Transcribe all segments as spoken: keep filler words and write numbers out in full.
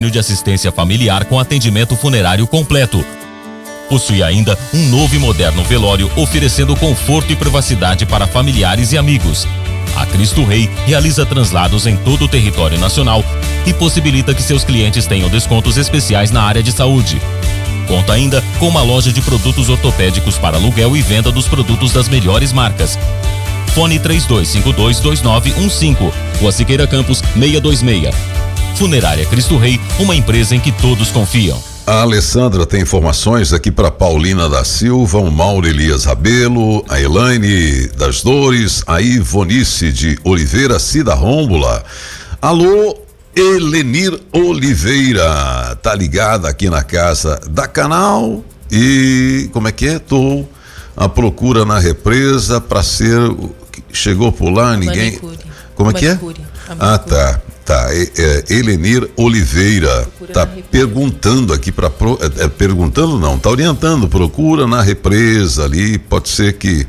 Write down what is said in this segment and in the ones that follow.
de assistência familiar com atendimento funerário completo. Possui ainda um novo e moderno velório, oferecendo conforto e privacidade para familiares e amigos. A Cristo Rei realiza translados em todo o território nacional e possibilita que seus clientes tenham descontos especiais na área de saúde. Conta ainda com uma loja de produtos ortopédicos para aluguel e venda dos produtos das melhores marcas. Fone três dois cinco dois, dois nove um cinco, Rua Siqueira Campos, seiscentos e vinte e seis. Funerária Cristo Rei, uma empresa em que todos confiam. A Alessandra tem informações aqui para Paulina da Silva, o Mauro Elias Rabelo, a Elaine das Dores, a Ivonice de Oliveira, Cida Rômbula. Alô, Elenir Oliveira, tá ligada aqui na casa da Canal e como é que é? Tô à procura na represa para ser, chegou por lá, ninguém. Manicure. Como é que é? Ah, tá. Tá, é, é, Elenir Oliveira tá perguntando aqui para é, é, perguntando não, tá orientando, procura na represa ali, pode ser que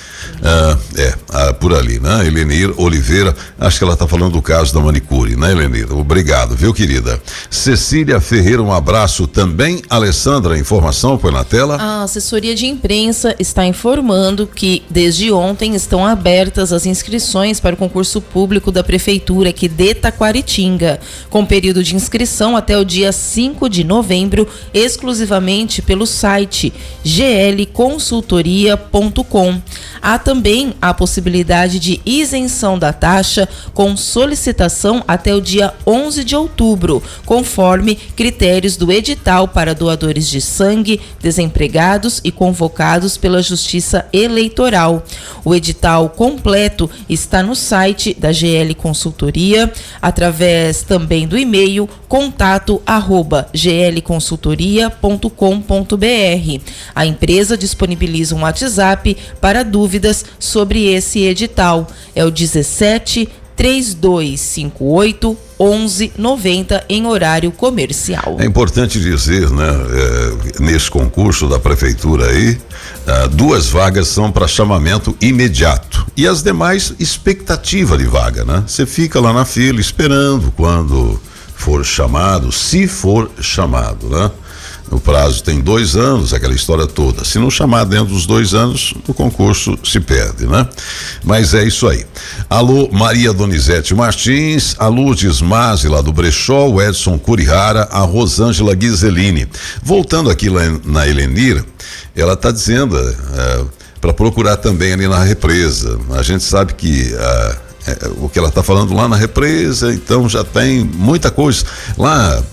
ah, é, ah, por ali, né? Elenir Oliveira, acho que ela tá falando do caso da manicure, né, Elenir? Obrigado, viu, querida? Cecília Ferreira, um abraço também. Alessandra, informação põe na tela. A assessoria de imprensa está informando que desde ontem estão abertas as inscrições para o concurso público da prefeitura aqui de Taquaritinga, com período de inscrição até o dia cinco de novembro, exclusivamente pelo site g l consultoria ponto com. Há também a possibilidade de isenção da taxa com solicitação até o dia onze de outubro, conforme critérios do edital para doadores de sangue, desempregados e convocados pela Justiça Eleitoral. O edital completo está no site da G L Consultoria, através também do e-mail contato arroba g l consultoria ponto com ponto b r. A empresa disponibiliza um WhatsApp para dúvidas sobre esse edital. É o dezessete, três dois cinco oito, onze noventa em horário comercial. É importante dizer, né, é, nesse concurso da prefeitura aí, ah, duas vagas são para chamamento imediato e as demais expectativa de vaga, né? Você fica lá na fila esperando quando for chamado, se for chamado, né? O prazo tem dois anos, aquela história toda. Se não chamar dentro dos dois anos, o concurso se perde, né? Mas é isso aí. Alô, Maria Donizete Martins, a Lourdes Mazzi lá do Brechó, o Edson Curihara, a Rosângela Ghiseline. Voltando aqui lá na Elenir, ela está dizendo é, para procurar também ali na represa. A gente sabe que é, é, o que ela está falando lá na represa, então já tem muita coisa lá.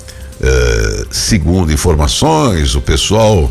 Uh, segundo informações, o pessoal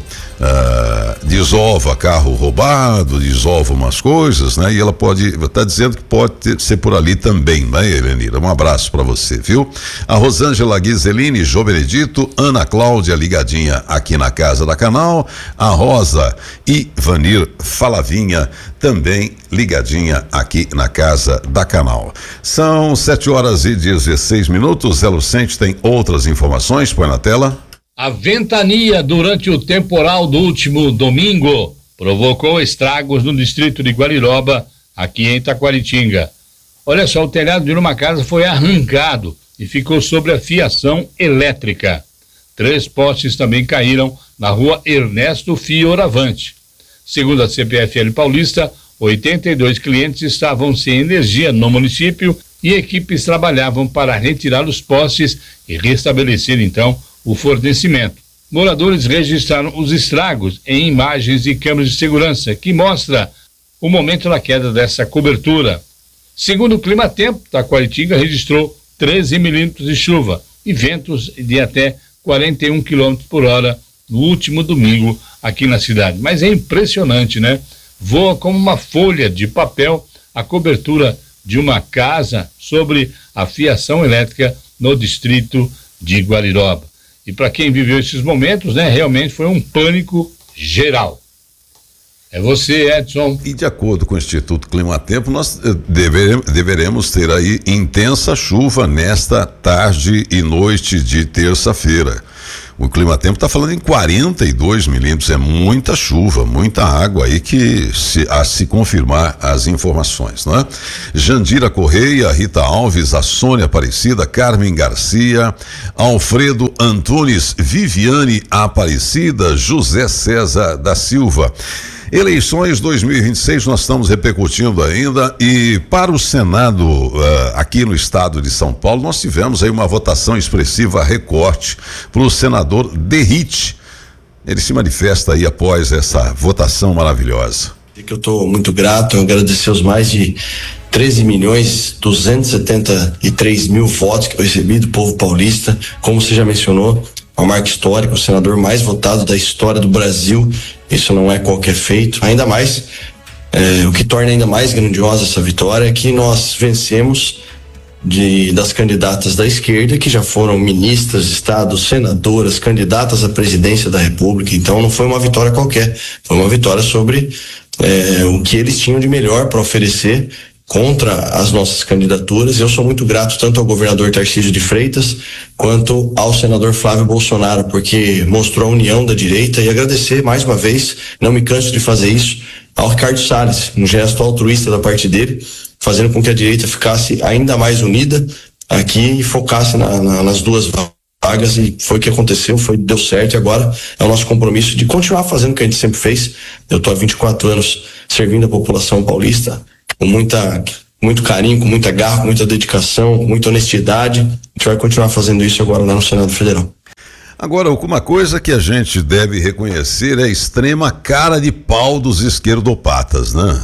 uh, desova carro roubado, desova umas coisas, né? E ela pode, tá dizendo que pode ter, ser por ali também, né, Elenira? Um abraço para você, viu? A Rosângela Ghiseline, Jô Benedito, Ana Cláudia ligadinha aqui na casa da Canal, a Rosa e Vanir Falavinha também ligadinha aqui na casa da Canal. São sete horas e dezesseis minutos. Zé Lucente tem outras informações, põe na tela. A ventania durante o temporal do último domingo provocou estragos no distrito de Guariroba, aqui em Taquaritinga. Olha só, o telhado de uma casa foi arrancado e ficou sobre a fiação elétrica. Três postes também caíram na rua Ernesto Fioravante. Segundo a C P F L Paulista, oitenta e dois clientes estavam sem energia no município e equipes trabalhavam para retirar os postes e restabelecer então o fornecimento. Moradores registraram os estragos em imagens de câmeras de segurança que mostra o momento da queda dessa cobertura. Segundo o Climatempo, Taquaritinga registrou treze milímetros de chuva e ventos de até quarenta e um quilômetros por hora no último domingo aqui na cidade. Mas é impressionante, né? Voa como uma folha de papel a cobertura de uma casa sobre a fiação elétrica no distrito de Guariroba. E para quem viveu esses momentos, né, realmente foi um pânico geral. É você, Edson. E de acordo com o Instituto Climatempo, nós deveremos, deveremos ter aí intensa chuva nesta tarde e noite de terça-feira. O Climatempo está falando em quarenta e dois milímetros, é muita chuva, muita água aí que se, a se confirmar as informações, não é? Jandira Correia, Rita Alves, a Sônia Aparecida, Carmen Garcia, Alfredo Antunes, Viviane Aparecida, José César da Silva. Eleições dois mil e vinte e seis nós estamos repercutindo ainda, e para o Senado uh, aqui no estado de São Paulo nós tivemos aí uma votação expressiva recorte para o senador Derrite. Ele se manifesta aí após essa votação maravilhosa. Que eu estou muito grato, eu agradecer os mais de treze milhões duzentos e setenta e três mil votos que eu recebi do povo paulista. Como você já mencionou, é uma marca histórica, o senador mais votado da história do Brasil. Isso não é qualquer feito, ainda mais, é, o que torna ainda mais grandiosa essa vitória é que nós vencemos de, das candidatas da esquerda, que já foram ministras de Estado, senadoras, candidatas à presidência da República. Então não foi uma vitória qualquer, foi uma vitória sobre é, o que eles tinham de melhor para oferecer contra as nossas candidaturas. Eu sou muito grato tanto ao governador Tarcísio de Freitas quanto ao senador Flávio Bolsonaro, porque mostrou a união da direita, e agradecer mais uma vez, não me canso de fazer isso, ao Ricardo Salles, um gesto altruísta da parte dele, fazendo com que a direita ficasse ainda mais unida aqui e focasse na, na, nas duas vagas, e foi o que aconteceu, foi, deu certo, e agora é o nosso compromisso de continuar fazendo o que a gente sempre fez. Eu estou há vinte e quatro anos servindo a população paulista com muita, muito carinho, com muita garra, com muita dedicação, com muita honestidade. A gente vai continuar fazendo isso agora lá no Senado Federal. Agora, uma coisa que a gente deve reconhecer é a extrema cara de pau dos esquerdopatas, né?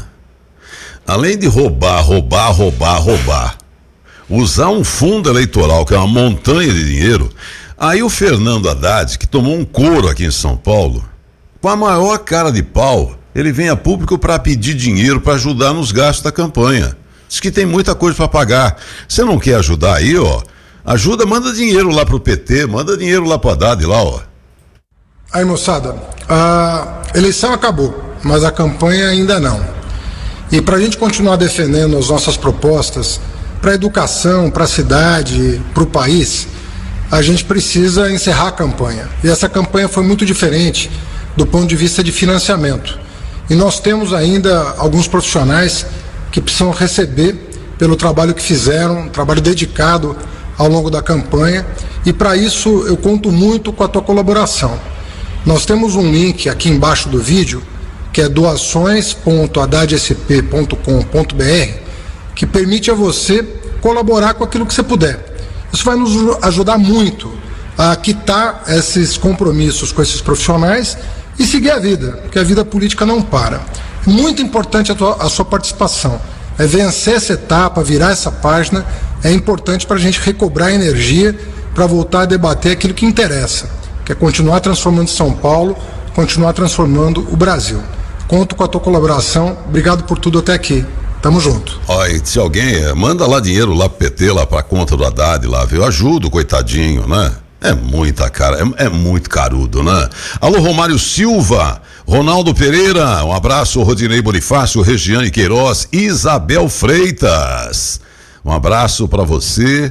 Além de roubar, roubar, roubar, roubar, usar um fundo eleitoral que é uma montanha de dinheiro, aí o Fernando Haddad, que tomou um couro aqui em São Paulo, com a maior cara de pau, ele vem a público para pedir dinheiro para ajudar nos gastos da campanha. Diz que tem muita coisa para pagar. Você não quer ajudar aí, ó? Ajuda, manda dinheiro lá pro P T, manda dinheiro lá pro Haddad, lá, ó. Aí, moçada, a eleição acabou, mas a campanha ainda não. E para a gente continuar defendendo as nossas propostas para a educação, para a cidade, para o país, a gente precisa encerrar a campanha. E essa campanha foi muito diferente do ponto de vista de financiamento. E nós temos ainda alguns profissionais que precisam receber pelo trabalho que fizeram, um trabalho dedicado ao longo da campanha, e para isso eu conto muito com a tua colaboração. Nós temos um link aqui embaixo do vídeo, que é doações ponto haddad s p ponto com ponto b r, que permite a você colaborar com aquilo que você puder. Isso vai nos ajudar muito a quitar esses compromissos com esses profissionais e seguir a vida, porque a vida política não para. Muito importante a, tua, a sua participação. É vencer essa etapa, virar essa página, é importante para a gente recobrar energia para voltar a debater aquilo que interessa, que é continuar transformando São Paulo, continuar transformando o Brasil. Conto com a tua colaboração, obrigado por tudo até aqui. Tamo junto. Olha, se alguém manda lá dinheiro lá pro P T, lá pra conta do Haddad lá, viu? Ajuda o coitadinho, né? É muita cara, é, é muito carudo, né? Alô, Romário Silva, Ronaldo Pereira, um abraço, Rodinei Bonifácio, Regiane Queiroz, Isabel Freitas, um abraço pra você.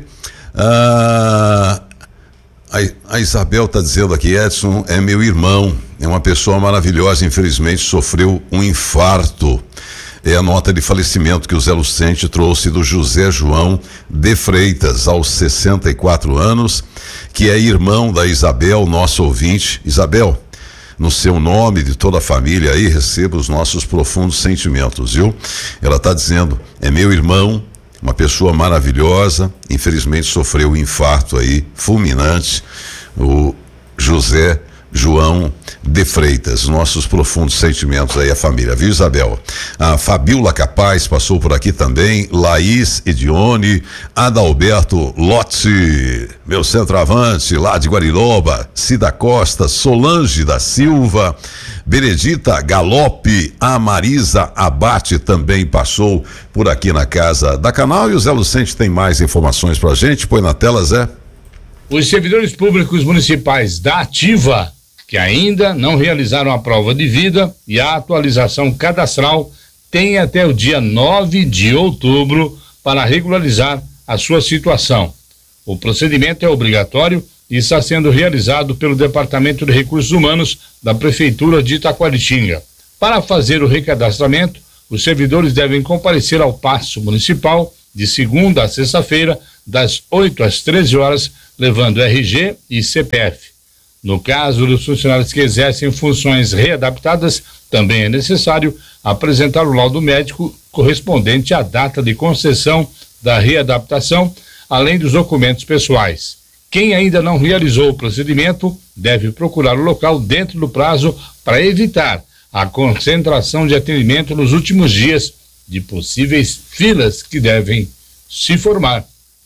Ah, a, a Isabel tá dizendo aqui, Edson é meu irmão, é uma pessoa maravilhosa, infelizmente sofreu um infarto. É a nota de falecimento que o Zé Lucente trouxe do José João de Freitas, aos sessenta e quatro anos, que é irmão da Isabel, nosso ouvinte. Isabel, no seu nome, de toda a família aí, receba os nossos profundos sentimentos, viu? Ela está dizendo, é meu irmão, uma pessoa maravilhosa, infelizmente sofreu um infarto aí, fulminante, o José João de Freitas, nossos profundos sentimentos aí à família, viu, Isabel? A Fabiola Capaz passou por aqui também, Laís Edione, Adalberto Lotzi, meu centroavante lá de Guariroba, Cida Costa, Solange da Silva, Benedita Galope, a Marisa Abate também passou por aqui na casa da Canal, e o Zé Lucente tem mais informações pra gente, põe na tela, Zé. Os servidores públicos municipais da Ativa que ainda não realizaram a prova de vida e a atualização cadastral têm até o dia nove de outubro para regularizar a sua situação. O procedimento é obrigatório e está sendo realizado pelo Departamento de Recursos Humanos da Prefeitura de Itaquaritinga. Para fazer o recadastramento, os servidores devem comparecer ao Paço Municipal de segunda a sexta-feira, das oito às treze horas, levando R G e C P F. No caso dos funcionários que exercem funções readaptadas, também é necessário apresentar o laudo médico correspondente à data de concessão da readaptação, além dos documentos pessoais. Quem ainda não realizou o procedimento deve procurar o local dentro do prazo para evitar a concentração de atendimento nos últimos dias de possíveis filas que devem se formar.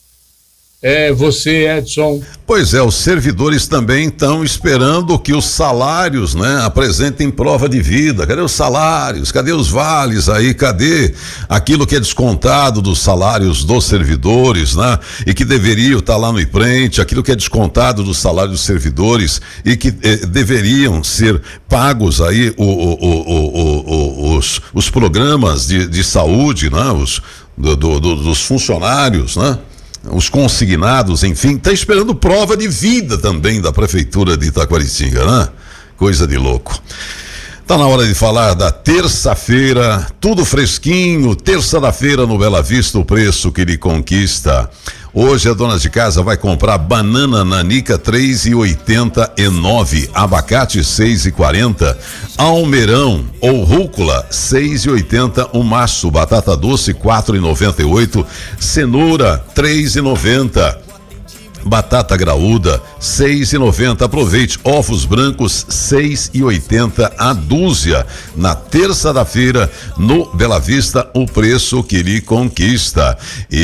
É você, Edson. Pois é, os servidores também estão esperando que os salários, né, apresentem prova de vida. Cadê os salários? Cadê os vales aí? Cadê aquilo que é descontado dos salários dos servidores, né? E que deveriam estar lá no IPRENTE, aquilo que é descontado dos salários dos servidores e que eh, deveriam ser pagos aí o, o, o, o, os, os programas de, de saúde, né? Os, do, do, do, dos funcionários, né? Os consignados, enfim, está esperando prova de vida também da Prefeitura de Itaquaritinga, né? Coisa de louco. Tá na hora de falar da terça-feira, tudo fresquinho, terça da feira no Bela Vista, o preço que lhe conquista. Hoje a dona de casa vai comprar banana nanica três e oitenta e nove, abacate seis e quarenta, almeirão ou rúcula seis e oitenta o maço, batata doce quatro e noventa e oito, cenoura três e noventa. Batata graúda, seis e noventa. Aproveite, ovos brancos, seis e oitenta a dúzia. Na terça da feira, no Bela Vista, o preço que lhe conquista.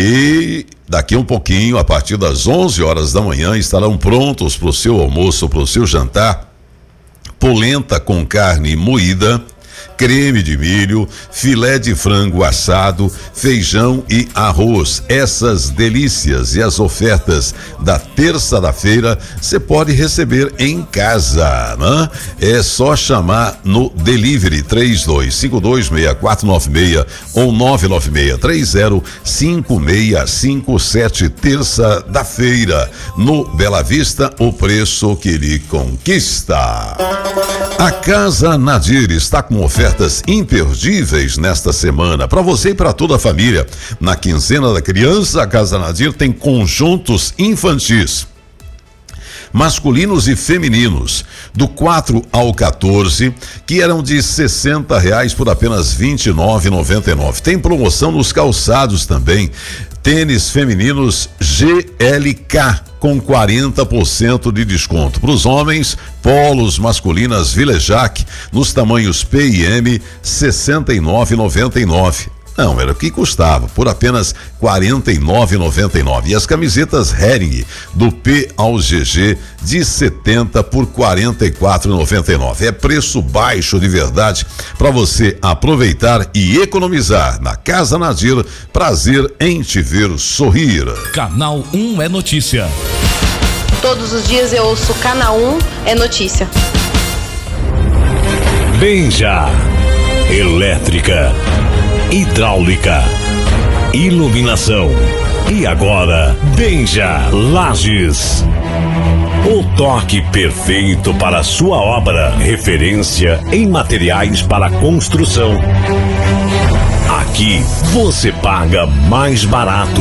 E daqui um pouquinho, a partir das onze horas da manhã, estarão prontos para o seu almoço, para o seu jantar, polenta com carne moída, creme de milho, filé de frango assado, feijão e arroz. Essas delícias e as ofertas da terça da feira você pode receber em casa, né? É só chamar no delivery três dois cinco dois seis quatro nove seis ou nove nove seis três zero cinco seis cinco sete. Terça da feira no Bela Vista, o preço que lhe conquista. A Casa Nadir está com oferta Ofertas imperdíveis nesta semana para você e para toda a família. Na quinzena da criança, a Casa Nadir tem conjuntos infantis, masculinos e femininos, do quatro ao quatorze, que eram de sessenta reais por apenas vinte e nove reais e noventa e nove centavos. Tem promoção nos calçados também. Tênis femininos G L K com quarenta por cento de desconto. Para os homens, polos masculinas Vilejac nos tamanhos P e M, sessenta e nove reais e noventa e nove centavos. Não, era o que custava, por apenas quarenta e nove reais e noventa e nove centavos. E as camisetas Hering, do P ao G G, de setenta por quarenta e quatro reais e noventa e nove centavos. É preço baixo de verdade para você aproveitar e economizar. Na Casa Nadir, prazer em te ver sorrir. Canal um é notícia. Todos os dias eu ouço Canal um é notícia. Benja, elétrica, hidráulica, iluminação e agora Benja Lages. O toque perfeito para a sua obra, referência em materiais para construção. Aqui você paga mais barato.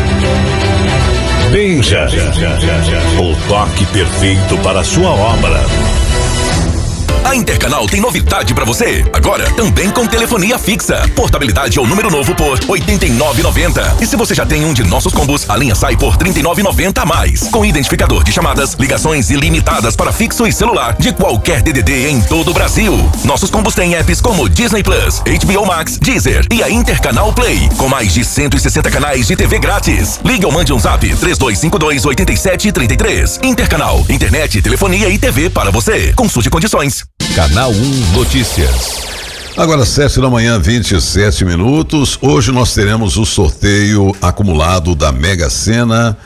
Benja, o toque perfeito para a sua obra. A Intercanal tem novidade pra você. Agora, também com telefonia fixa. Portabilidade ou número novo por oitenta e nove reais e noventa centavos. E se você já tem um de nossos combos, a linha sai por trinta e nove reais e noventa centavos a mais. Com identificador de chamadas, ligações ilimitadas para fixo e celular de qualquer D D D em todo o Brasil. Nossos combos têm apps como Disney Plus, H B O Max, Deezer e a Intercanal Play, com mais de cento e sessenta canais de T V grátis. Ligue ou mande um zap três dois cinco dois oito sete três três. Intercanal, internet, telefonia e T V para você. Consulte condições. Canal um Notícias. Agora sete da manhã, vinte e sete minutos. Hoje nós teremos o sorteio acumulado da Mega Sena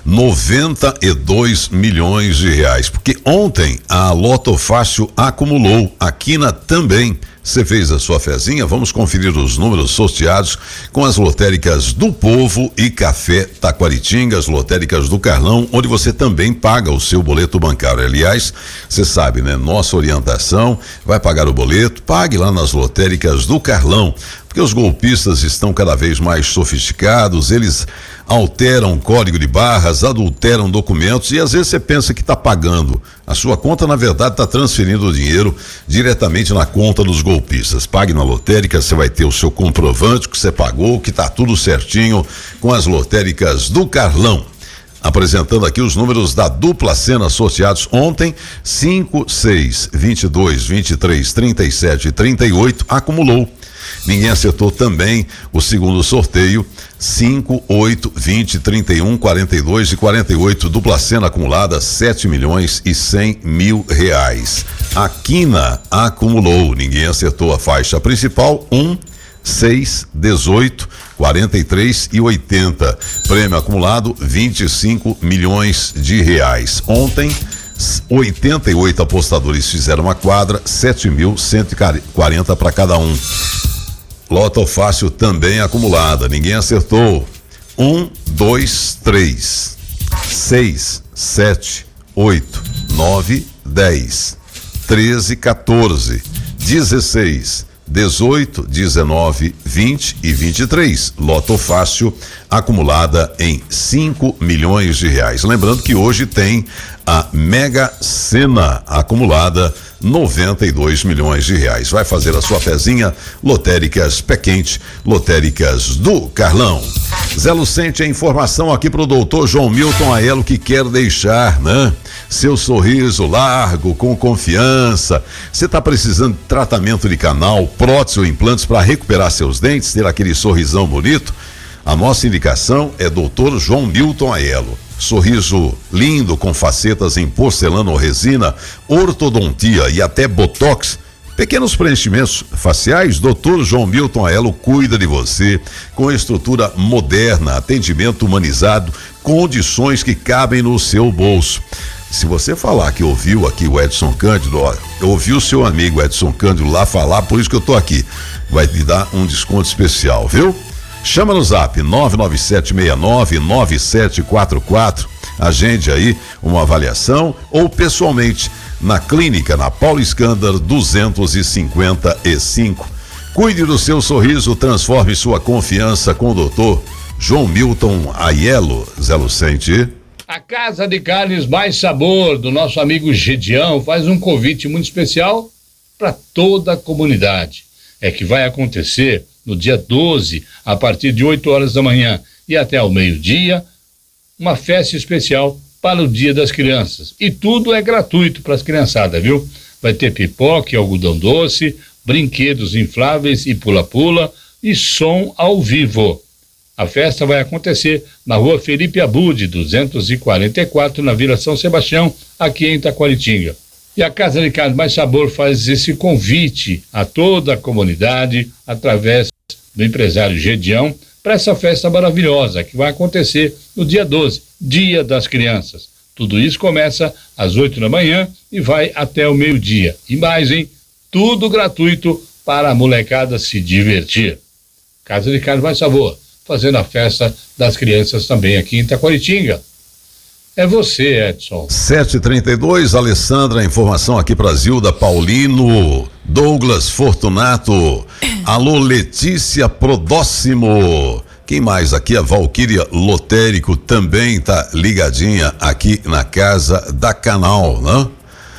noventa e dois milhões de reais. Porque ontem a Loto Fácil acumulou, a Quina também. Você fez a sua fezinha? Vamos conferir os números sorteados com as lotéricas do Povo e Café Taquaritinga, as lotéricas do Carlão, onde você também paga o seu boleto bancário. Aliás, você sabe, né? Nossa orientação, vai pagar o boleto, pague lá nas lotéricas do Carlão, porque os golpistas estão cada vez mais sofisticados, eles alteram código de barras, adulteram documentos e às vezes você pensa que está pagando. A sua conta, na verdade, está transferindo o dinheiro diretamente na conta dos golpistas. Pague na lotérica, você vai ter o seu comprovante que você pagou, que está tudo certinho com as lotéricas do Carlão. Apresentando aqui os números da dupla cena associados ontem, cinco, seis, vinte e dois, vinte e três, trinta e sete e trinta e oito, acumulou. Ninguém acertou também o segundo sorteio, cinco, oito, vinte, trinta e um, quarenta e dois e quarenta e oito, dupla cena acumulada, sete milhões e cem mil reais. A Quina acumulou, ninguém acertou a faixa principal, um, seis, dezoito, quarenta e três e oitenta. Prêmio acumulado, vinte e cinco milhões de reais. Ontem, oitenta e oito apostadores fizeram a quadra, sete mil cento e quarenta para cada um. Loto Fácil também acumulada, ninguém acertou. Um, dois, três, seis, sete, oito, nove, dez, treze, quatorze, dezesseis, dezoito, dezenove, vinte e vinte e três. Loto Fácil acumulada em cinco milhões de reais. Lembrando que hoje tem a Mega Sena acumulada noventa e dois milhões de reais. Vai fazer a sua fezinha, lotéricas Pé Quente, lotéricas do Carlão. Zé Lucente, a informação aqui pro doutor João Milton Aiello, que quer deixar, né? Seu sorriso largo, com confiança. Você tá precisando de tratamento de canal, prótese ou implantes para recuperar seus dentes, ter aquele sorrisão bonito? A nossa indicação é doutor João Milton Aiello. Sorriso lindo com facetas em porcelana ou resina, ortodontia e até botox, pequenos preenchimentos faciais. doutor João Milton Aiello cuida de você com estrutura moderna, atendimento humanizado, condições que cabem no seu bolso. Se você falar que ouviu aqui o Edson Cândido, ó, eu ouvi o seu amigo Edson Cândido lá falar, por isso que eu tô aqui, vai te dar um desconto especial, viu? Chama no zap nove nove sete seis nove nove sete quatro quatro, agende aí uma avaliação ou pessoalmente na clínica na Paulo Escândar duzentos e cinquenta e cinco. Cuide do seu sorriso, transforme sua confiança com o doutor João Milton Aiello. Zé Lucente. A Casa de Carnes Mais Sabor do nosso amigo Gedião faz um convite muito especial para toda a comunidade. É que vai acontecer no dia doze, a partir de oito horas da manhã e até ao meio-dia, uma festa especial para o Dia das Crianças. E tudo é gratuito para as criançadas, viu? Vai ter pipoca e algodão doce, brinquedos infláveis e pula-pula e som ao vivo. A festa vai acontecer na rua Felipe Abud, duzentos e quarenta e quatro, na Vila São Sebastião, aqui em Itaquaritinga. E a Casa de Carnes Mais Sabor faz esse convite a toda a comunidade, através do empresário Gedião, para essa festa maravilhosa que vai acontecer no dia doze, Dia das Crianças. Tudo isso começa às oito da manhã e vai até o meio-dia. E mais, hein? Tudo gratuito para a molecada se divertir. Casa de Carnes Mais Sabor, fazendo a festa das crianças também aqui em Itaquaritinga. É você, Edson. sete e trinta e dois, Alessandra, informação aqui para Zilda Paulino, Douglas Fortunato, alô Letícia Prodóximo, quem mais aqui? A Valquíria Lotérico também tá ligadinha aqui na Casa da Canal, né?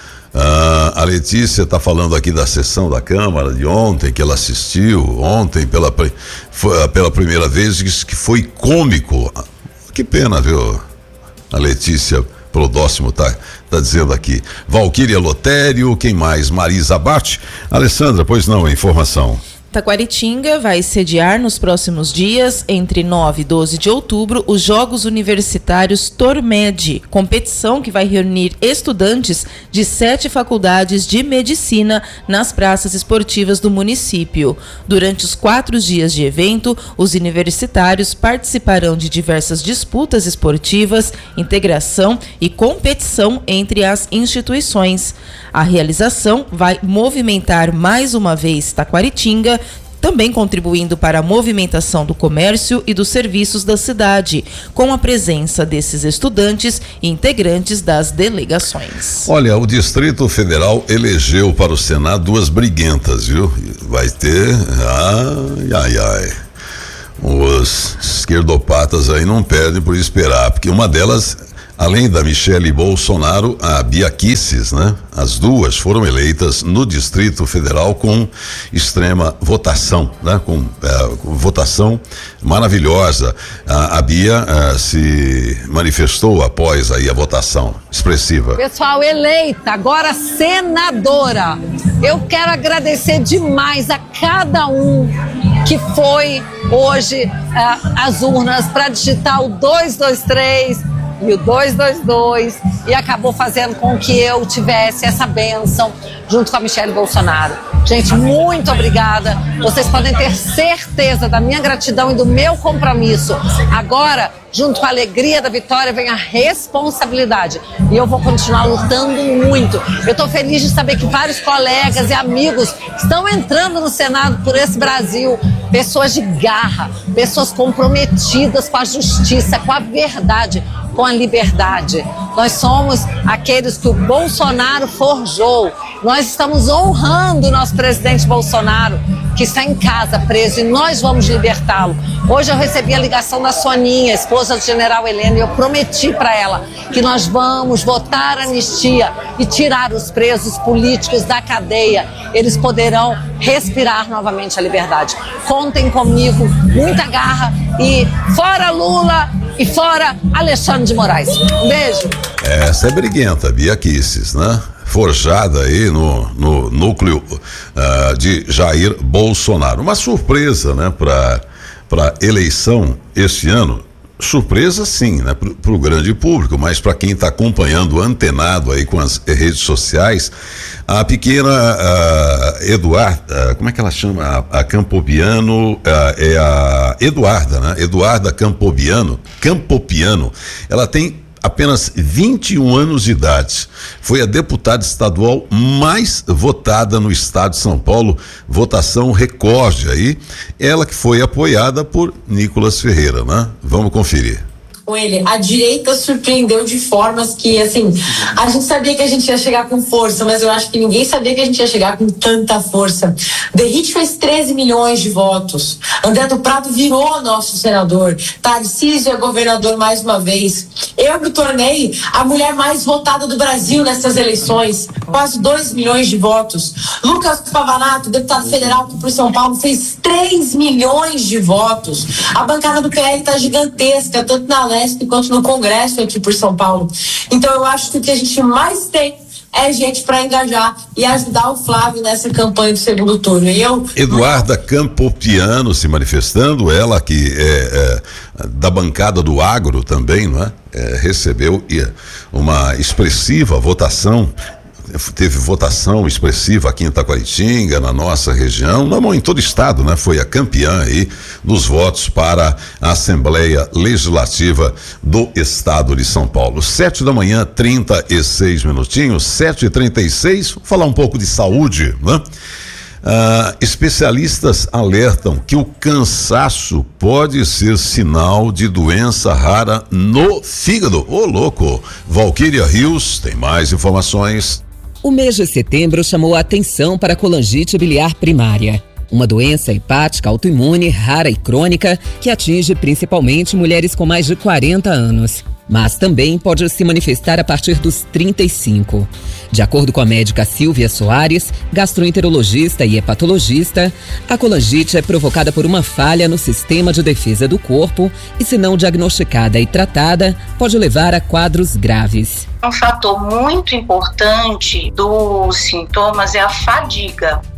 Ah, a Letícia tá falando aqui da sessão da Câmara de ontem, que ela assistiu ontem pela, foi, pela primeira vez, disse que foi cômico. Que pena, viu? A Letícia Prodóximo tá, tá dizendo aqui. Valquíria Lotério, quem mais? Marisa Abate. Alessandra, pois não, informação. Taquaritinga vai sediar nos próximos dias, entre nove e doze de outubro, os Jogos Universitários Tormed, competição que vai reunir estudantes de sete faculdades de medicina nas praças esportivas do município. Durante os quatro dias de evento, os universitários participarão de diversas disputas esportivas, integração e competição entre as instituições. A realização vai movimentar mais uma vez Taquaritinga, também contribuindo para a movimentação do comércio e dos serviços da cidade, com a presença desses estudantes e integrantes das delegações. Olha, o Distrito Federal elegeu para o Senado duas briguentas, viu? Vai ter, ai, ai, ai, os esquerdopatas aí não perdem por esperar, porque uma delas, além da Michele Bolsonaro, a Bia Kicis, né? As duas foram eleitas no Distrito Federal com extrema votação, né? Com, é, com votação maravilhosa. A, a Bia é, se manifestou após aí a votação expressiva. Pessoal, eleita, agora senadora. Eu quero agradecer demais a cada um que foi hoje uh, às urnas para digitar o dois dois três e o dois dois dois e acabou fazendo com que eu tivesse essa bênção junto com a Michele Bolsonaro. Gente, muito obrigada. Vocês podem ter certeza da minha gratidão e do meu compromisso. Agora, junto com a alegria da vitória, vem a responsabilidade. E eu vou continuar lutando muito. Eu estou feliz de saber que vários colegas e amigos estão entrando no Senado por esse Brasil. Pessoas de garra, pessoas comprometidas com a justiça, com a verdade, com a liberdade. Nós somos aqueles que o Bolsonaro forjou. Nós estamos honrando o nosso presidente Bolsonaro, que está em casa preso, e nós vamos libertá-lo. Hoje eu recebi a ligação da Soninha, esposa do general Heleno, e eu prometi para ela que nós vamos votar a anistia e tirar os presos políticos da cadeia. Eles poderão respirar novamente a liberdade. Contem comigo, muita garra, e fora Lula e fora Alexandre de Moraes. Um beijo. Essa é briguenta, Bia Kicis, né? Forjada aí no, no núcleo uh, de Jair Bolsonaro. Uma surpresa, né, para para eleição este ano. Surpresa sim, né, para o grande público, mas para quem está acompanhando, antenado aí com as redes sociais, a pequena uh, Eduarda, uh, como é que ela chama? A, a Campopiano, uh, é a Eduarda, né? Eduarda Campopiano, Campopiano, ela tem apenas vinte e um anos de idade. Foi a deputada estadual mais votada no estado de São Paulo, votação recorde aí. Ela que foi apoiada por Nicolas Ferreira, né? Vamos conferir. Com ele, a direita surpreendeu de formas que, assim, a gente sabia que a gente ia chegar com força, mas eu acho que ninguém sabia que a gente ia chegar com tanta força. Derrite fez treze milhões de votos. André do Prado virou nosso senador. Tarcísio é governador mais uma vez. Eu me tornei a mulher mais votada do Brasil nessas eleições. Quase dois milhões de votos. Lucas Pavanato, deputado federal por São Paulo, fez três milhões de votos. A bancada do P L está gigantesca, tanto na Leste quanto no Congresso aqui por São Paulo. Então eu acho que o que a gente mais tem é gente para engajar e ajudar o Flávio nessa campanha do segundo turno. E eu... Eduarda Campopiano se manifestando, ela que é, é da bancada do agro também, não é? É, recebeu uma expressiva votação. Teve votação expressiva aqui em Taquaritinga, na nossa região, não, em todo o estado, né? Foi a campeã aí dos votos para a Assembleia Legislativa do Estado de São Paulo. Sete da manhã, trinta e seis minutinhos, sete e trinta e seis. Vou falar um pouco de saúde, né? Ah, especialistas alertam que o cansaço pode ser sinal de doença rara no fígado. Ô, louco! Valquíria Rios tem mais informações. O mês de setembro chamou a atenção para a colangite biliar primária, uma doença hepática autoimune rara e crônica que atinge principalmente mulheres com mais de quarenta anos. Mas também pode se manifestar a partir dos trinta e cinco. De acordo com a médica Silvia Soares, gastroenterologista e hepatologista, a colangite é provocada por uma falha no sistema de defesa do corpo e, se não diagnosticada e tratada, pode levar a quadros graves. Um fator muito importante dos sintomas é a fadiga.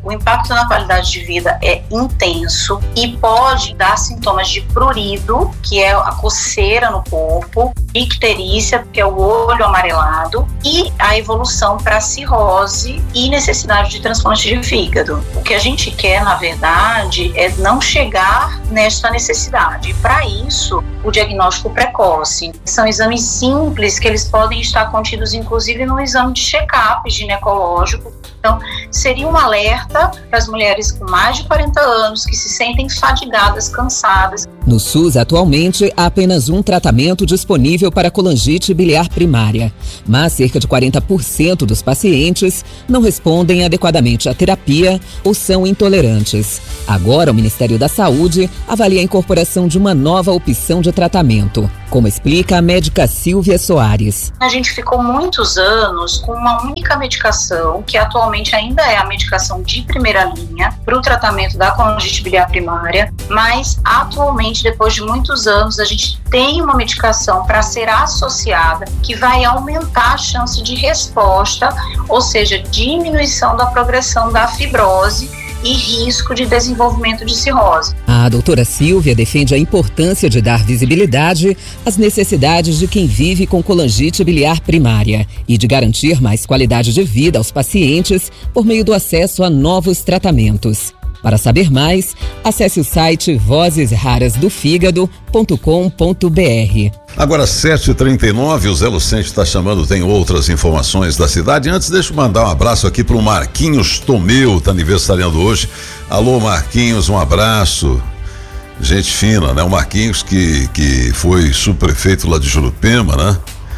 o impacto na qualidade de vida é intenso e pode dar sintomas de prurido, que é a coceira no corpo, icterícia, que é o olho amarelado, e a evolução para cirrose e necessidade de transplante de fígado. O que a gente quer, na verdade, é não chegar nesta necessidade. E para isso, o diagnóstico precoce. São exames simples que eles podem estar contidos, inclusive, no exame de check-up ginecológico. Então, seria um alerta para as mulheres com mais de quarenta anos que se sentem fadigadas, cansadas. No SUS, atualmente, há apenas um tratamento disponível para colangite biliar primária, mas cerca de quarenta por cento dos pacientes não respondem adequadamente à terapia ou são intolerantes. Agora, o Ministério da Saúde avalia a incorporação de uma nova opção de tratamento, como explica a médica Silvia Soares. A gente ficou muitos anos com uma única medicação, que atualmente ainda é a medicação de primeira linha para o tratamento da colangite biliar primária, mas atualmente, depois de muitos anos, a gente tem uma medicação para ser associada que vai aumentar a chance de resposta, ou seja, diminuição da progressão da fibrose e risco de desenvolvimento de cirrose. A doutora Silvia defende a importância de dar visibilidade às necessidades de quem vive com colangite biliar primária e de garantir mais qualidade de vida aos pacientes por meio do acesso a novos tratamentos. Para saber mais, acesse o site vozes raras do fígado ponto com ponto br. Agora sete e trinta e nove, o Zé Lucente está chamando, tem outras informações da cidade. Antes, deixa eu mandar um abraço aqui para o Marquinhos Tomeu, está aniversariando hoje. Alô, Marquinhos, um abraço. Gente fina, né? O Marquinhos que, que foi subprefeito lá de Jurupema, né?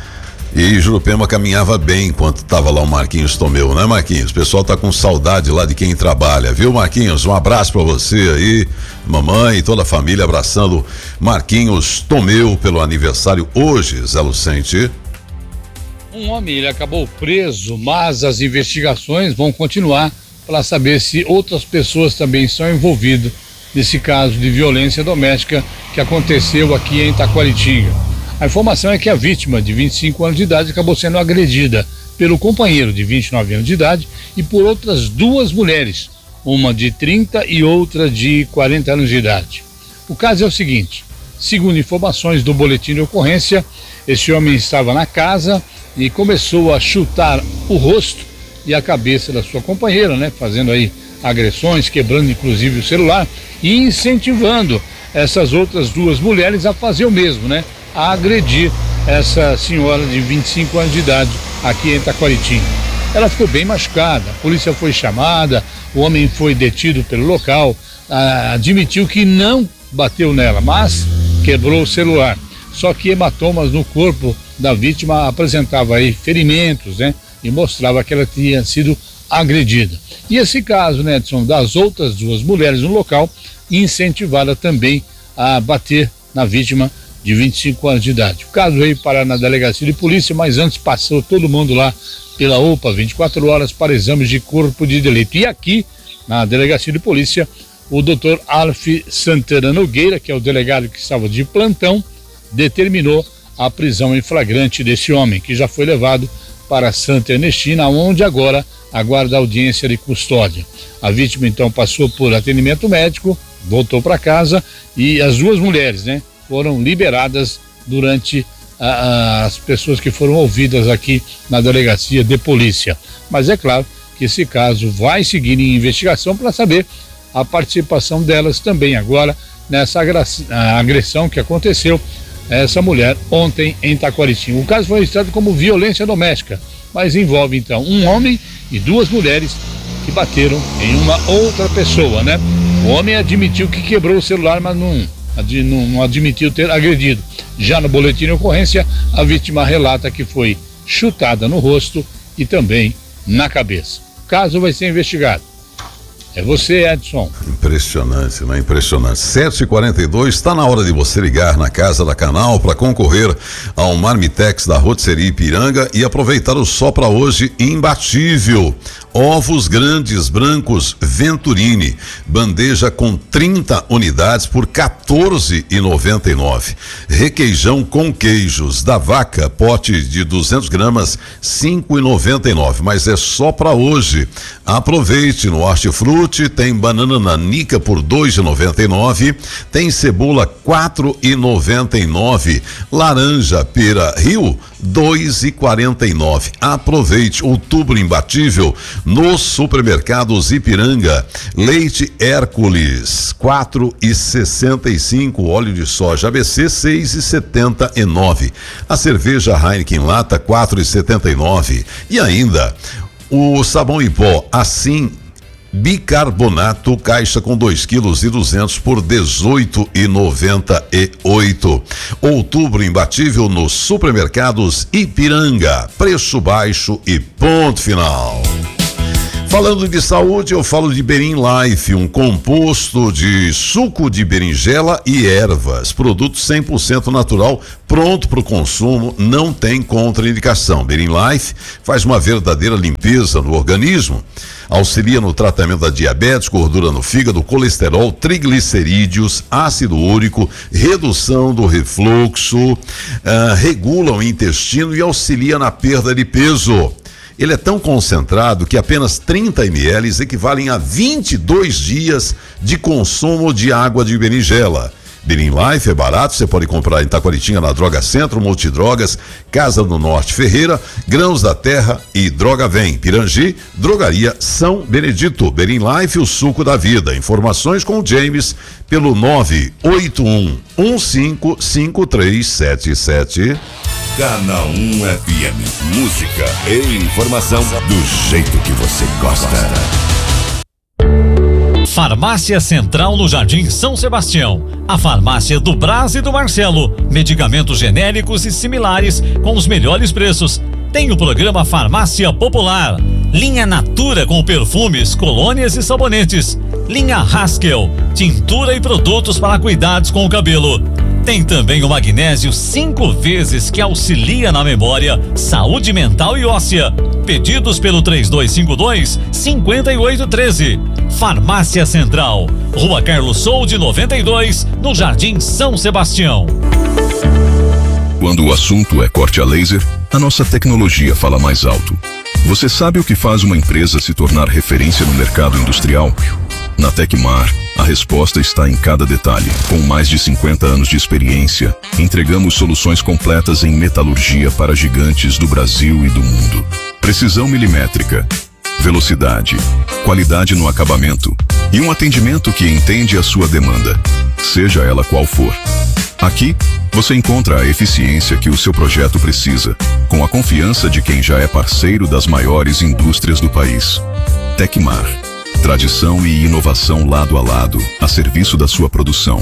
E Jurupema caminhava bem enquanto estava lá o Marquinhos Tomeu, né, Marquinhos? O pessoal tá com saudade lá de quem trabalha, viu, Marquinhos? Um abraço para você aí, mamãe e toda a família abraçando Marquinhos Tomeu pelo aniversário hoje, Zé Lucente. Um homem, ele acabou preso, mas as investigações vão continuar para saber se outras pessoas também são envolvidas nesse caso de violência doméstica que aconteceu aqui em Taquaritinga. A informação é que a vítima, de vinte e cinco anos de idade, acabou sendo agredida pelo companheiro, de vinte e nove anos de idade, e por outras duas mulheres, uma de trinta e outra de quarenta anos de idade. O caso é o seguinte: segundo informações do boletim de ocorrência, esse homem estava na casa e começou a chutar o rosto e a cabeça da sua companheira, né, fazendo aí agressões, quebrando inclusive o celular e incentivando essas outras duas mulheres a fazer o mesmo, né? A agredir essa senhora de vinte e cinco anos de idade aqui em Taquaritinga. Ela ficou bem machucada, a polícia foi chamada, o homem foi detido pelo local, ah, admitiu que não bateu nela, mas quebrou o celular. Só que hematomas no corpo da vítima apresentava aí ferimentos, né? E mostrava que ela tinha sido agredida. E esse caso, né, Edson, das outras duas mulheres no local, incentivada também a bater na vítima de vinte e cinco anos de idade. O caso veio parar na delegacia de polícia, mas antes passou todo mundo lá pela O P A vinte e quatro horas para exames de corpo de delito. E aqui, na delegacia de polícia, o doutor Alf Santana Nogueira, que é o delegado que estava de plantão, determinou a prisão em flagrante desse homem, que já foi levado para Santa Ernestina, onde agora aguarda audiência de custódia. A vítima então passou por atendimento médico, voltou para casa e as duas mulheres, né, foram liberadas durante a, a, as pessoas que foram ouvidas aqui na delegacia de polícia. Mas é claro que esse caso vai seguir em investigação para saber a participação delas também agora nessa agressão que aconteceu a essa mulher ontem em Taquaritinga. O caso foi registrado como violência doméstica, mas envolve então um homem e duas mulheres que bateram em uma outra pessoa, né? O homem admitiu que quebrou o celular, mas não Não, não admitiu ter agredido. Já no boletim de ocorrência, a vítima relata que foi chutada no rosto e também na cabeça. O caso vai ser investigado. É você, Edson. Impressionante, né? Impressionante. sete e quarenta e dois, está na hora de você ligar na Casa da Canal para concorrer ao Marmitex da Rotisserie Ipiranga e aproveitar o Só Pra Hoje imbatível. Ovos grandes brancos Venturini, bandeja com trinta unidades por quatorze e noventa e nove. Requeijão com queijos da Vaca, pote de duzentos gramas, cinco e noventa e nove, mas é só para hoje. Aproveite, no Hortifruti tem banana nanica por dois e noventa e nove, tem cebola quatro e noventa e nove, laranja pera Rio dois e quarenta e nove. Aproveite, outubro imbatível nos supermercados Ipiranga. Leite Hércules quatro e sessenta e cinco, óleo de soja A B C seis e setenta e nove. A cerveja Heineken lata quatro e setenta e nove. E ainda o sabão em pó Assim bicarbonato, caixa com dois quilos e duzentos por dezoito e noventa e oito. Outubro imbatível nos supermercados Ipiranga, preço baixo e ponto final. Falando de saúde, eu falo de Berin Life, um composto de suco de berinjela e ervas, produto cem por cento natural, pronto para o consumo, não tem contraindicação. Berin Life faz uma verdadeira limpeza no organismo, auxilia no tratamento da diabetes, gordura no fígado, colesterol, triglicerídeos, ácido úrico, redução do refluxo, uh, regula o intestino e auxilia na perda de peso. Ele é tão concentrado que apenas trinta mililitros equivalem a vinte e dois dias de consumo de água de berinjela. Berin Life é barato, você pode comprar em Taquaritinga na Droga Centro, Multidrogas, Casa do Norte Ferreira, Grãos da Terra e Droga Vem. Pirangi, Drogaria São Benedito. Berin Life, o suco da vida. Informações com o James pelo nove oito um um cinco cinco três sete sete. Canal um F M, música e informação do jeito que você gosta. Farmácia Central no Jardim São Sebastião. A farmácia do Brás e do Marcelo. Medicamentos genéricos e similares com os melhores preços. Tem o programa Farmácia Popular. Linha Natura com perfumes, colônias e sabonetes. Linha Haskell, tintura e produtos para cuidados com o cabelo. Tem também o magnésio cinco vezes que auxilia na memória, saúde mental e óssea. Pedidos pelo três dois cinco dois, cinco oito um três. Farmácia Central, Rua Carlos Solde noventa e dois, no Jardim São Sebastião. Quando o assunto é corte a laser, a nossa tecnologia fala mais alto. Você sabe o que faz uma empresa se tornar referência no mercado industrial? Na Tecmar, a resposta está em cada detalhe. Com mais de cinquenta anos de experiência, entregamos soluções completas em metalurgia para gigantes do Brasil e do mundo. Precisão milimétrica, velocidade, qualidade no acabamento e um atendimento que entende a sua demanda, seja ela qual for. Aqui, você encontra a eficiência que o seu projeto precisa, com a confiança de quem já é parceiro das maiores indústrias do país. Tecmar. Tradição e inovação lado a lado, a serviço da sua produção.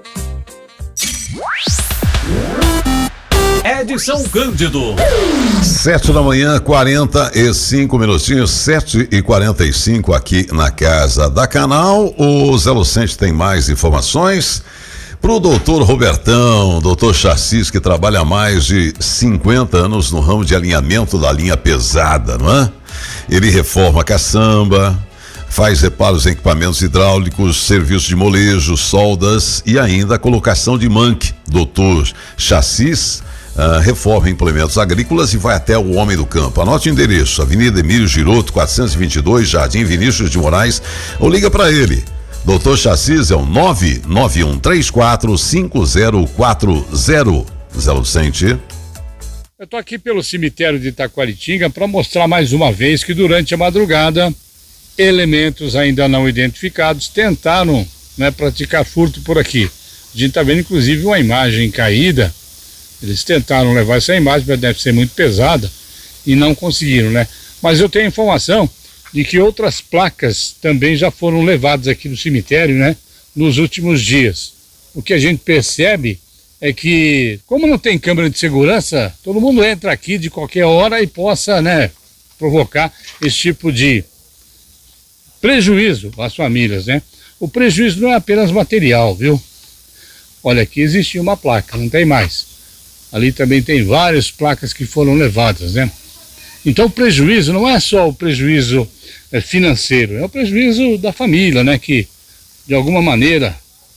Edson Cândido. Sete da manhã, quarenta e cinco minutinhos, sete e quarenta e cinco aqui na casa da Canal. O Zé Lucente tem mais informações. Pro doutor Robertão, doutor Chassis, que trabalha há mais de cinquenta anos no ramo de alinhamento da linha pesada, não é? Ele reforma a caçamba, faz reparos em equipamentos hidráulicos, serviço de molejo, soldas e ainda a colocação de manque. Doutor Chassis uh, reforma implementos agrícolas e vai até o homem do campo. Anote o endereço: Avenida Emílio Giroto, quatrocentos e vinte e dois, Jardim Vinícius de Moraes, ou liga para ele. doutor Chassis é o nove nove um três quatro cinco zero quatro zero. Zé Lucente. Eu estou aqui pelo cemitério de Itaquaritinga para mostrar mais uma vez que durante a madrugada elementos ainda não identificados tentaram, né, praticar furto por aqui. A gente está vendo inclusive uma imagem caída. Eles tentaram levar essa imagem, mas deve ser muito pesada e não conseguiram, né? Mas eu tenho informação de que outras placas também já foram levadas aqui do cemitério, né, nos últimos dias. O que a gente percebe é que, como não tem câmera de segurança, todo mundo entra aqui de qualquer hora e possa, né, provocar esse tipo de prejuízo às famílias, né? O prejuízo não é apenas material, viu? Olha, aqui existia uma placa, não tem mais. Ali também tem várias placas que foram levadas, né? Então o prejuízo não é só o prejuízo é, financeiro, é o prejuízo da família, né? Que de alguma maneira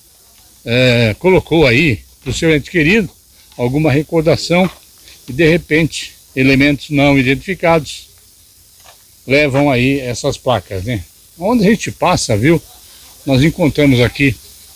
é, colocou aí para o seu ente querido alguma recordação e de repente elementos não identificados levam aí essas placas, né? Onde a gente passa, viu? Nós encontramos aqui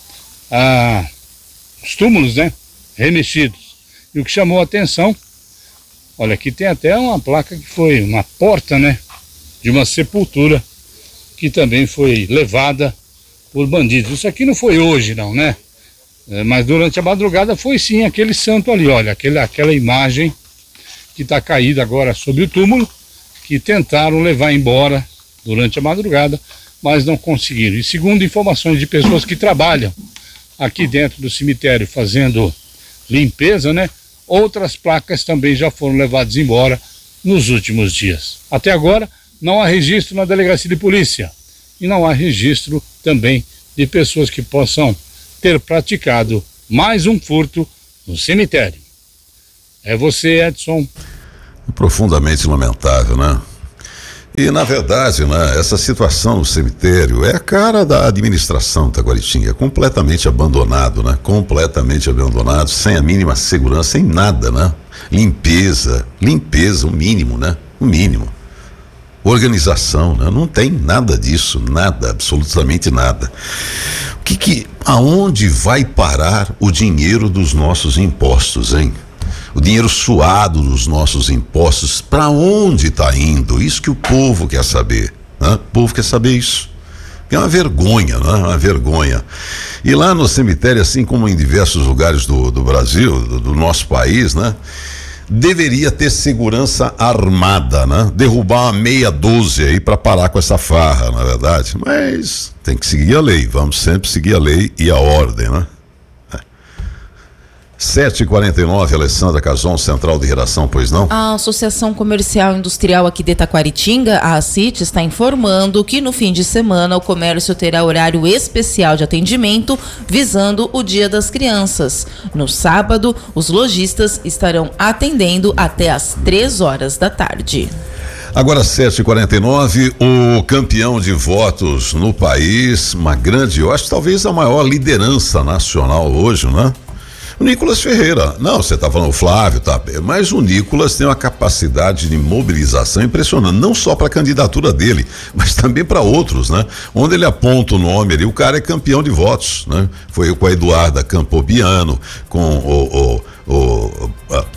ah, os túmulos, né? Remexidos. E o que chamou a atenção, olha, aqui tem até uma placa que foi uma porta, né? De uma sepultura que também foi levada por bandidos. Isso aqui não foi hoje, não, né? É, mas durante a madrugada foi sim aquele santo ali, olha, aquele, aquela imagem que está caída agora sobre o túmulo, que tentaram levar embora durante a madrugada, mas não conseguiram. E segundo informações de pessoas que trabalham aqui dentro do cemitério fazendo limpeza, né? Outras placas também já foram levadas embora nos últimos dias. Até agora não há registro na delegacia de polícia e não há registro também de pessoas que possam ter praticado mais um furto no cemitério. É você, Edson. Profundamente lamentável, né? E na verdade, né, essa situação no cemitério é a cara da administração Taquaritinga, completamente abandonado, né? Completamente abandonado, sem a mínima segurança, sem nada, né? Limpeza, limpeza, o mínimo, né? O mínimo. Organização, né? Não tem nada disso, nada, absolutamente nada. O que que, aonde vai parar o dinheiro dos nossos impostos, hein? O dinheiro suado dos nossos impostos, para onde está indo? Isso que o povo quer saber, né? O povo quer saber isso. É uma vergonha, né? Uma vergonha. E lá no cemitério, assim como em diversos lugares do, do Brasil, do, do nosso país, né? Deveria ter segurança armada, né? Derrubar uma meia dúzia aí para parar com essa farra, na verdade. Mas tem que seguir a lei, vamos sempre seguir a lei e a ordem, né? sete e quarenta e nove, Alessandra Cazon, Central de Redação, pois não? A Associação Comercial e Industrial aqui de Taquaritinga, a ACIT, está informando que no fim de semana o comércio terá horário especial de atendimento visando o Dia das Crianças. No sábado, os lojistas estarão atendendo até às três horas da tarde. Agora sete e quarenta e nove, o campeão de votos no país, uma grande, eu acho talvez a maior liderança nacional hoje, né? O Nicolas Ferreira, não, você tá falando o Flávio, tá? Mas o Nicolas tem uma capacidade de mobilização impressionante, não só para a candidatura dele, mas também para outros, né? Onde ele aponta o nome ali, o cara é campeão de votos, né? Foi com a Eduarda Campobiano, com o, o, o,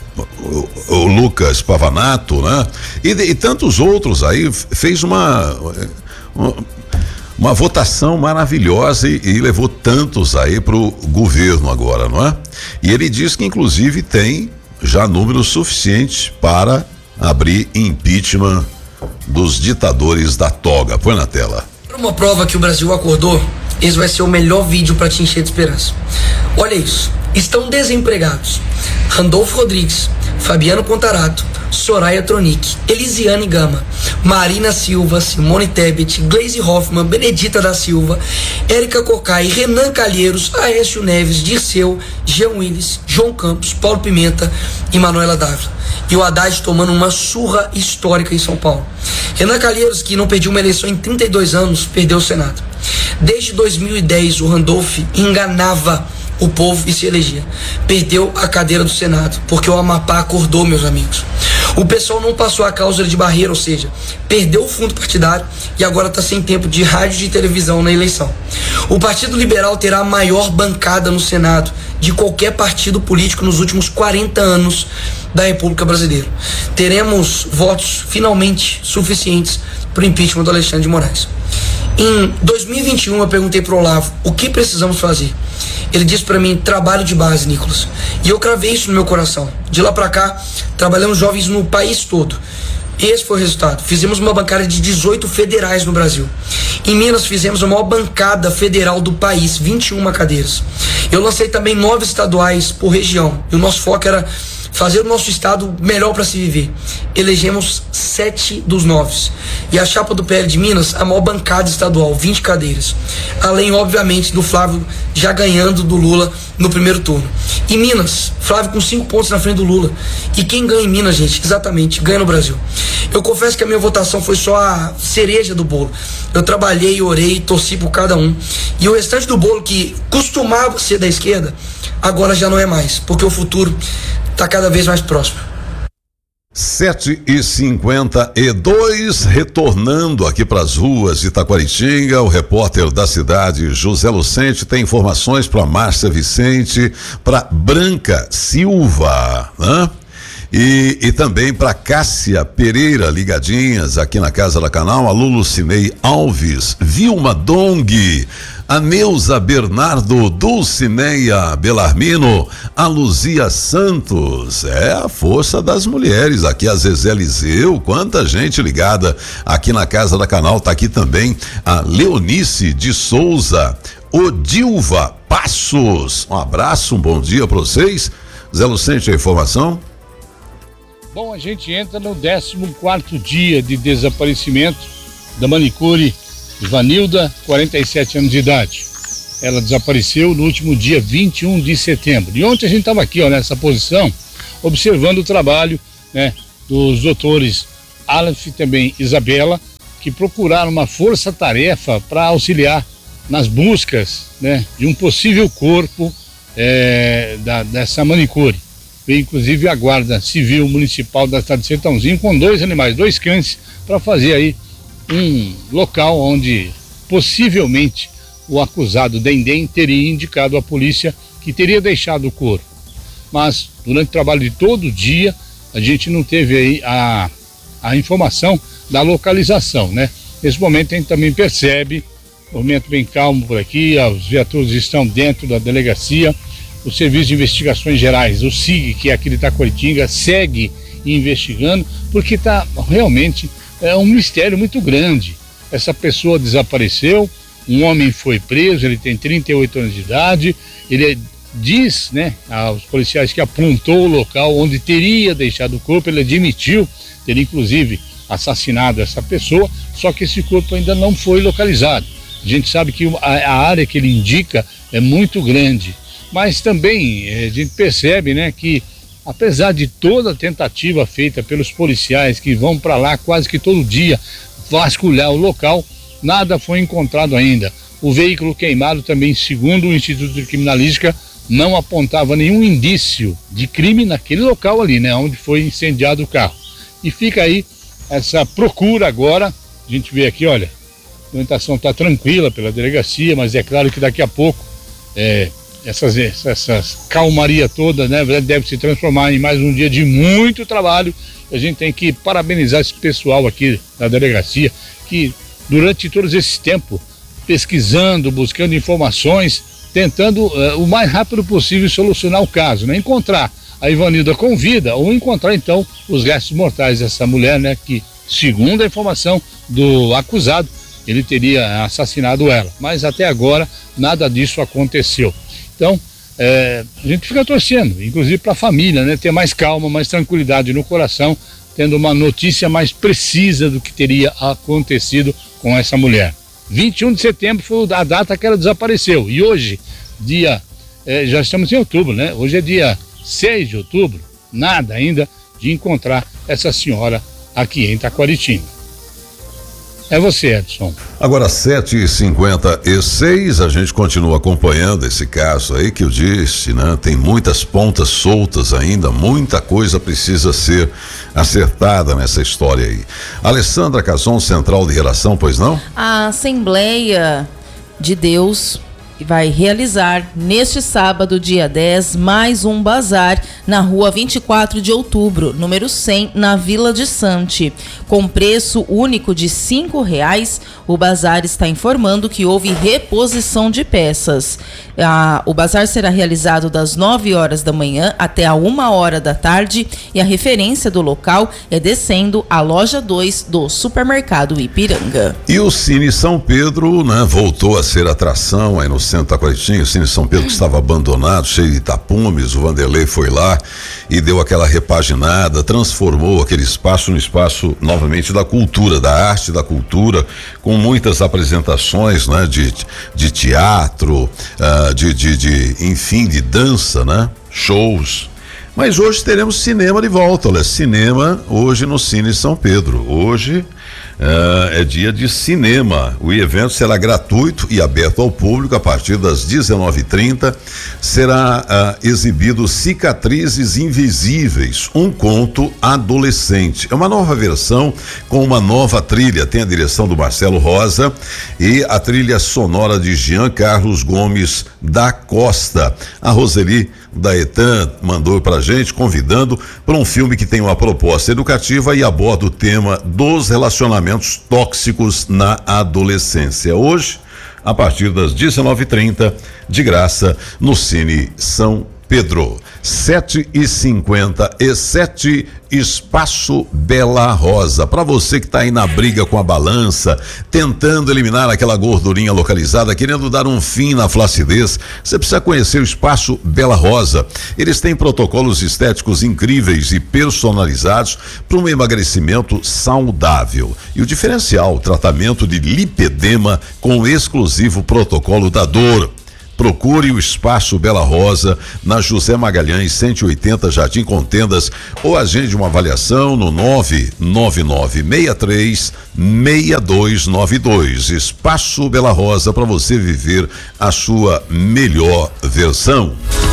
o, o Lucas Pavanato, né? E, e tantos outros aí, fez uma... uma Uma votação maravilhosa e, e levou tantos aí pro governo agora, não é? E ele diz que inclusive tem já número suficiente para abrir impeachment dos ditadores da toga. Põe na tela. Uma prova que o Brasil acordou, esse vai ser o melhor vídeo para te encher de esperança. Olha isso, estão desempregados Randolfo Rodrigues, Fabiano Contarato, Soraya Tronic, Elisiane Gama, Marina Silva, Simone Tebet, Gleisi Hoffmann, Benedita da Silva, Érica Cocai, Renan Calheiros, Aécio Neves, Dirceu, Jean Willis, João Campos, Paulo Pimenta e Manuela Dávila. E o Haddad tomando uma surra histórica em São Paulo. Renan Calheiros, que não perdeu uma eleição em trinta e dois anos, perdeu o Senado. Desde dois mil e dez, o Randolph enganava o povo e se elegia. Perdeu a cadeira do Senado, porque o Amapá acordou, meus amigos. O pessoal não passou a cláusula de barreira, ou seja, perdeu o fundo partidário e agora está sem tempo de rádio e de televisão na eleição. O Partido Liberal terá a maior bancada no Senado de qualquer partido político nos últimos quarenta anos da República Brasileira. Teremos votos finalmente suficientes para o impeachment do Alexandre de Moraes. Em dois mil e vinte e um eu perguntei para o Olavo o que precisamos fazer. Ele disse para mim, trabalho de base, Nicolas. E eu cravei isso no meu coração. De lá para cá, trabalhamos jovens no país todo. Esse foi o resultado. Fizemos uma bancada de dezoito federais no Brasil. Em Minas fizemos a maior bancada federal do país, vinte e uma cadeiras. Eu lancei também nove estaduais por região. E o nosso foco era fazer o nosso estado melhor para se viver. Elegemos sete dos nove. E a chapa do P L de Minas, a maior bancada estadual, vinte cadeiras. Além, obviamente, do Flávio já ganhando do Lula no primeiro turno. E Minas, Flávio com cinco pontos na frente do Lula. E quem ganha em Minas, gente, exatamente, ganha no Brasil. Eu confesso que a minha votação foi só a cereja do bolo. Eu trabalhei, orei, torci por cada um. E o restante do bolo, que costumava ser da esquerda, agora já não é mais, porque o futuro está cada vez mais próximo. sete e cinquenta e dois, retornando aqui para as ruas de Taquaritinga, o repórter da cidade, José Lucente, tem informações para Márcia Vicente, para Branca Silva, né? E, e também para Cássia Pereira, ligadinhas aqui na Casa da Canal, a Lulucinei Alves, Vilma Dong, a Neuza Bernardo, Dulcineia Belarmino, a Luzia Santos, é a força das mulheres, aqui a Zezé Liseu, quanta gente ligada aqui na Casa da Canal, tá aqui também a Leonice de Souza, Odilva Passos, um abraço, um bom dia para vocês. Zé Lucente, a informação? Bom, a gente entra no décimo quarto dia de desaparecimento da manicure Ivanilda, quarenta e sete anos de idade. Ela desapareceu no último dia vinte e um de setembro. E ontem a gente estava aqui, ó, nessa posição, observando o trabalho, né, dos doutores Aleph e também Isabela, que procuraram uma força-tarefa para auxiliar nas buscas, né, de um possível corpo é, da, dessa manicure. Veio inclusive a Guarda Civil Municipal da cidade de Sertãozinho com dois animais, dois cães, para fazer aí um local onde possivelmente o acusado Dendem teria indicado à polícia que teria deixado o corpo. Mas durante o trabalho de todo o dia a gente não teve aí a, a informação da localização, né? Nesse momento a gente também percebe um momento bem calmo por aqui, os viaturas estão dentro da delegacia. O Serviço de Investigações Gerais, o S I G, que é aqui de Taquaritinga, segue investigando, porque está realmente é um mistério muito grande. Essa pessoa desapareceu, um homem foi preso, ele tem trinta e oito anos de idade, ele diz, né, aos policiais que apontou o local onde teria deixado o corpo, ele admitiu ter inclusive assassinado essa pessoa, só que esse corpo ainda não foi localizado. A gente sabe que a, a área que ele indica é muito grande. Mas também a gente percebe, né, que apesar de toda a tentativa feita pelos policiais que vão para lá quase que todo dia vasculhar o local, nada foi encontrado ainda. O veículo queimado também, segundo o Instituto de Criminalística, não apontava nenhum indício de crime naquele local ali, né, onde foi incendiado o carro. E fica aí essa procura agora. A gente vê aqui, olha, a orientação está tranquila pela delegacia, mas é claro que daqui a pouco é, Essas, essas calmaria toda, né, deve se transformar em mais um dia de muito trabalho. A gente tem que parabenizar esse pessoal aqui da delegacia que durante todo esse tempo pesquisando, buscando informações, tentando uh, o mais rápido possível solucionar o caso, né? Encontrar a Ivanilda com vida ou encontrar então os restos mortais dessa mulher, né, que segundo a informação do acusado, ele teria assassinado ela, mas até agora nada disso aconteceu. Então, é, a gente fica torcendo, inclusive para a família, né, ter mais calma, mais tranquilidade no coração, tendo uma notícia mais precisa do que teria acontecido com essa mulher. vinte e um de setembro foi a data que ela desapareceu, e hoje, dia, é, já estamos em outubro, né? Hoje é dia seis de outubro, nada ainda de encontrar essa senhora aqui em Taquaritinga. É você, Edson. Agora, sete e cinquenta e seis, a gente continua acompanhando esse caso aí que eu disse, né? Tem muitas pontas soltas ainda, muita coisa precisa ser acertada nessa história aí. Alessandra Casson, Central de Relação, pois não? A Assembleia de Deus vai realizar neste sábado, dia dez, mais um bazar na rua vinte e quatro de outubro, número cem, na Vila de Sante. Com preço único de cinco reais, o Bazar está informando que houve reposição de peças. Ah, o Bazar será realizado das nove horas da manhã até a uma hora da tarde e a referência do local é descendo a loja dois do supermercado Ipiranga. E o Cine São Pedro, né, voltou a ser atração aí no centro da Taquaritinga. O Cine São Pedro que estava abandonado, cheio de tapumes. O Vanderlei foi lá e deu aquela repaginada, transformou aquele espaço no espaço novamente da cultura, da arte, da cultura, com muitas apresentações, né, de, de teatro, uh, de, de, de, enfim, de dança, né, shows. Mas hoje teremos cinema de volta, olha, cinema hoje no Cine São Pedro. Hoje uh, é dia de cinema. O evento será gratuito e aberto ao público a partir das dezenove e trinta. Será uh, exibido Cicatrizes Invisíveis, um conto adolescente. É uma nova versão com uma nova trilha. Tem a direção do Marcelo Rosa e a trilha sonora de Jean Carlos Gomes da Costa. A Roseli Daetan mandou pra gente, convidando para um filme que tem uma proposta educativa e aborda o tema dos relacionamentos tóxicos na adolescência. Hoje, a partir das dezenove e trinta, de graça, no Cine São Pedro. sete e cinquenta e sete, Espaço Bela Rosa. Para você que está aí na briga com a balança, tentando eliminar aquela gordurinha localizada, querendo dar um fim na flacidez, você precisa conhecer o Espaço Bela Rosa. Eles têm protocolos estéticos incríveis e personalizados para um emagrecimento saudável. E o diferencial, o tratamento de lipedema com o exclusivo protocolo da dor. Procure o Espaço Bela Rosa na José Magalhães cento e oitenta, Jardim Contendas, ou agende uma avaliação no nove nove nove seis três seis dois nove dois. Espaço Bela Rosa, para você viver a sua melhor versão.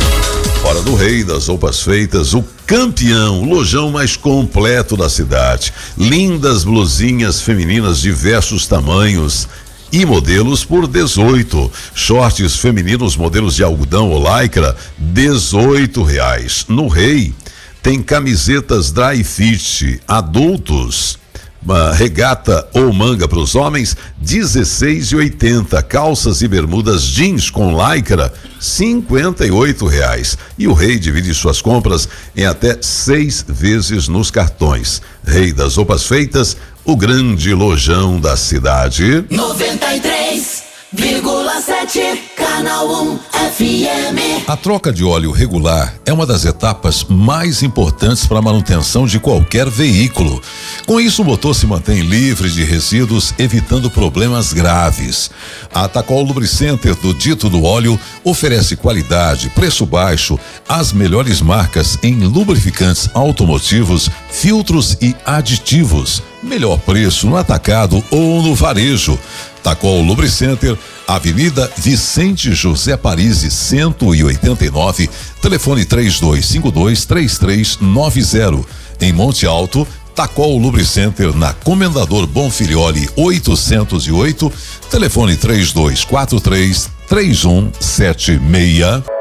Hora do Rei das Roupas Feitas, o campeão, o lojão mais completo da cidade. Lindas blusinhas femininas, diversos tamanhos e modelos por dezoito. Shorts femininos, modelos de algodão ou lycra, dezoito reais. No Rei tem camisetas dry fit adultos, uma regata ou manga para os homens, dezesseis e oitenta. Calças e bermudas jeans com lycra, cinquenta e oito reais. E o Rei divide suas compras em até seis vezes nos cartões. Rei das Roupas Feitas, o grande lojão da cidade. noventa e três vírgula sete, Canal um F M. A troca de óleo regular é uma das etapas mais importantes para a manutenção de qualquer veículo. Com isso, o motor se mantém livre de resíduos, evitando problemas graves. A Tacol Lubricenter do Dito do Óleo oferece qualidade, preço baixo, as melhores marcas em lubrificantes automotivos, filtros e aditivos. Melhor preço no atacado ou no varejo. Tacol Lubricenter, Avenida Vicente José Parisi, cento e oitenta e nove, telefone três dois cinco dois, três três nove zero. Em Monte Alto, Tacol Lubricenter na Comendador Bonfilioli oitocentos e oito, telefone três dois quatro três, três um sete seis.